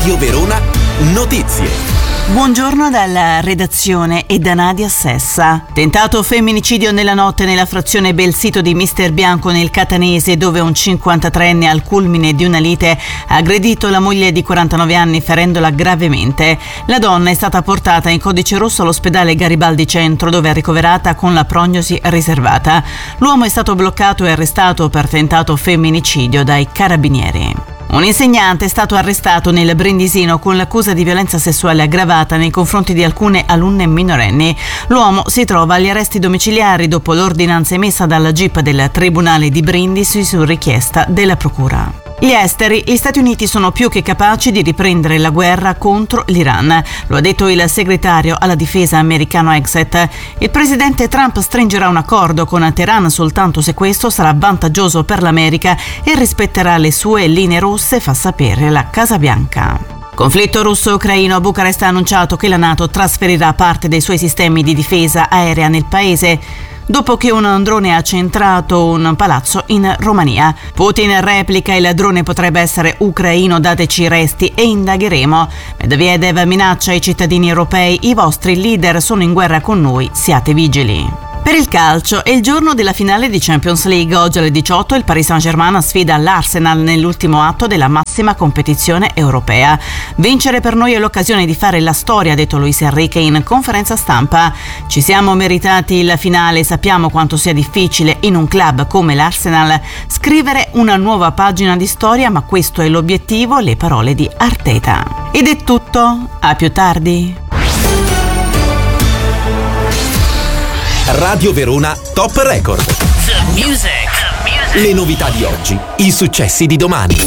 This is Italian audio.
Radio Verona Notizie. Buongiorno dalla redazione e da Nadia Sessa. Tentato femminicidio nella notte nella frazione Belsito di Mister Bianco nel Catanese, dove un 53enne al culmine di una lite ha aggredito la moglie di 49 anni ferendola gravemente. La donna è stata portata in codice rosso all'ospedale Garibaldi Centro, dove è ricoverata con la prognosi riservata. L'uomo è stato bloccato e arrestato per tentato femminicidio dai carabinieri. Un insegnante è stato arrestato nel Brindisino con l'accusa di violenza sessuale aggravata nei confronti di alcune alunne minorenni. L'uomo si trova agli arresti domiciliari dopo l'ordinanza emessa dalla GIP del Tribunale di Brindisi su richiesta della Procura. Gli esteri, gli Stati Uniti sono più che capaci di riprendere la guerra contro l'Iran, lo ha detto il segretario alla difesa americano Exet. Il presidente Trump stringerà un accordo con Teheran soltanto se questo sarà vantaggioso per l'America e rispetterà le sue linee rosse, fa sapere la Casa Bianca. Conflitto russo-ucraino. Bucarest ha annunciato che la NATO trasferirà parte dei suoi sistemi di difesa aerea nel paese dopo che un drone ha centrato un palazzo in Romania. Putin replica: il drone potrebbe essere ucraino, dateci i resti e indagheremo. Medvedev minaccia i cittadini europei: i vostri leader sono in guerra con noi, siate vigili. Per il calcio è il giorno della finale di Champions League. Oggi alle 18 il Paris Saint-Germain sfida l'Arsenal nell'ultimo atto della massima competizione europea. Vincere per noi è l'occasione di fare la storia, ha detto Luis Enrique in conferenza stampa. Ci siamo meritati la finale, sappiamo quanto sia difficile in un club come l'Arsenal scrivere una nuova pagina di storia, ma questo è l'obiettivo, le parole di Arteta. Ed è tutto, a più tardi. Radio Verona Top Record. The music. Le novità di oggi, i successi di domani.